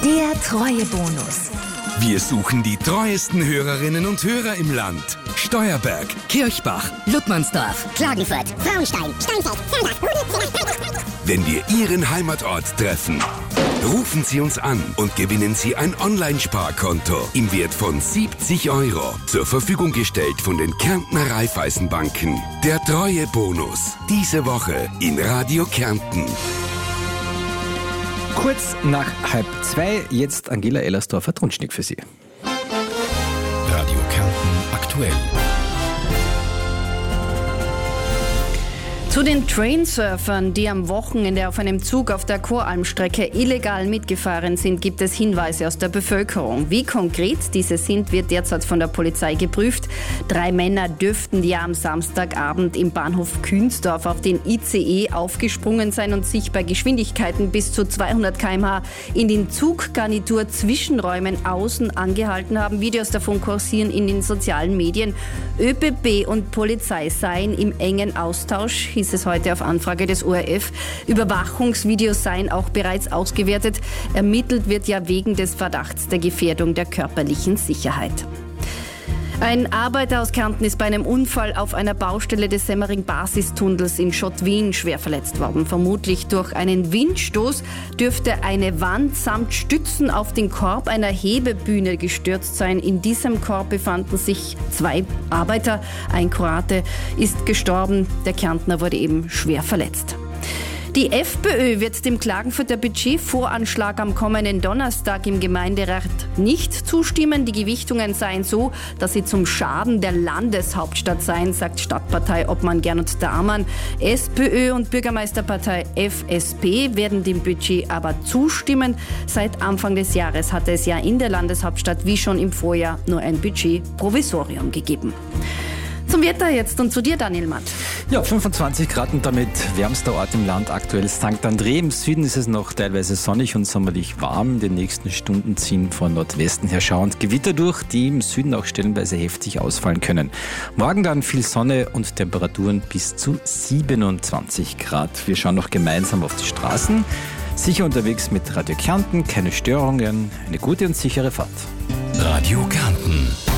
Der Treuebonus. Wir suchen die treuesten Hörerinnen und Hörer im Land. Steuerberg, Kirchbach, Ludmansdorf, Klagenfurt, Frauenstein, Steinfeld, Zellbach. wenn wir Ihren Heimatort treffen, rufen Sie uns an und gewinnen Sie ein Online-Sparkonto im Wert von 70 €. Zur Verfügung gestellt von den Kärntner Raiffeisenbanken. Der Treuebonus. Diese Woche in Radio Kärnten. Kurz nach 1:30, jetzt Angela Ellersdorfer-Trunschnick für Sie. Radio Kärnten aktuell. Zu den Trainsurfern, die am Wochenende auf einem Zug auf der Choralmstrecke illegal mitgefahren sind, gibt es Hinweise aus der Bevölkerung. Wie konkret diese sind, wird derzeit von der Polizei geprüft. 3 Männer dürften ja am Samstagabend im Bahnhof Künzdorf auf den ICE aufgesprungen sein und sich bei Geschwindigkeiten bis zu 200 km/h in den Zuggarnitur-Zwischenräumen außen angehalten haben. Videos davon kursieren in den sozialen Medien. ÖBB und Polizei seien im engen Austausch, hieß es heute auf Anfrage des ORF. Überwachungsvideos seien auch bereits ausgewertet. Ermittelt wird ja wegen des Verdachts der Gefährdung der körperlichen Sicherheit. Ein Arbeiter aus Kärnten ist bei einem Unfall auf einer Baustelle des Semmering-Basistunnels in Schottwien schwer verletzt worden. Vermutlich durch einen Windstoß dürfte eine Wand samt Stützen auf den Korb einer Hebebühne gestürzt sein. In diesem Korb befanden sich 2 Arbeiter. Ein Kroate ist gestorben. Der Kärntner wurde eben schwer verletzt. Die FPÖ wird dem Klagenfurter Budgetvoranschlag am kommenden Donnerstag im Gemeinderat nicht zustimmen. Die Gewichtungen seien so, dass sie zum Schaden der Landeshauptstadt seien, sagt Stadtpartei Obmann Gernot Damann. SPÖ und Bürgermeisterpartei FSP werden dem Budget aber zustimmen. Seit Anfang des Jahres hatte es ja in der Landeshauptstadt wie schon im Vorjahr nur ein Budgetprovisorium gegeben. Zum Wetter jetzt und zu dir, Daniel Matt. Ja, 25 Grad und damit wärmster Ort im Land aktuell St. André. Im Süden ist es noch teilweise sonnig und sommerlich warm. In den nächsten Stunden ziehen von Nordwesten her schauend Gewitter durch, die im Süden auch stellenweise heftig ausfallen können. Morgen dann viel Sonne und Temperaturen bis zu 27 Grad. Wir schauen noch gemeinsam auf die Straßen. Sicher unterwegs mit Radio Kärnten, keine Störungen, eine gute und sichere Fahrt. Radio Kärnten.